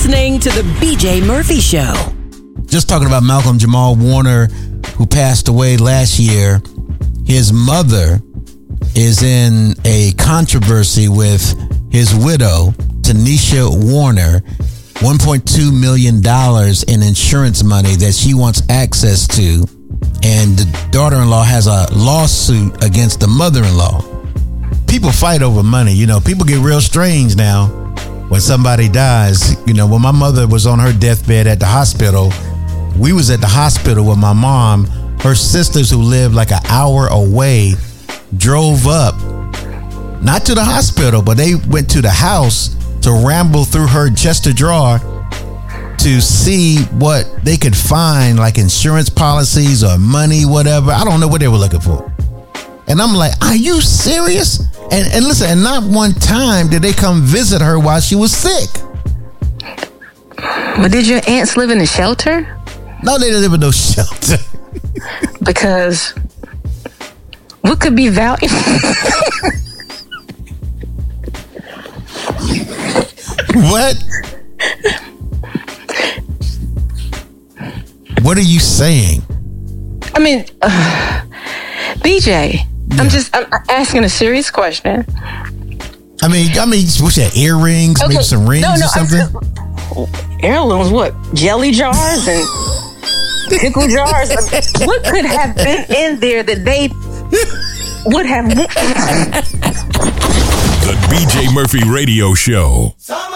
listening to the BJ Murphy Show. Just talking about Malcolm Jamal Warner, who passed away last year. His mother is in a controversy with his widow, Tanisha Warner, $1.2 million in insurance money that she wants access to. And the daughter-in-law has a lawsuit against the mother-in-law. People fight over money. You know, people get real strange now when somebody dies. You know, when my mother was on her deathbed at the hospital, we was at the hospital with my mom. Her sisters, who lived like an hour away, drove up, not to the hospital, but they went to the house to ramble through her chest of drawer to see what they could find, like insurance policies or money, whatever. I don't know what they were looking for. And I'm like, are you serious? And listen, and not one time did they come visit her while she was sick. But did your aunts live in a shelter? No, they didn't live in no shelter. Because what could be valuable? What? What are you saying? I mean, BJ, I'm asking a serious question. I mean, what's that? Earrings, okay. Maybe some rings or something? Heirlooms, what? Jelly jars and pickle jars? What could have been in there that they would have? The BJ Murphy Radio Show.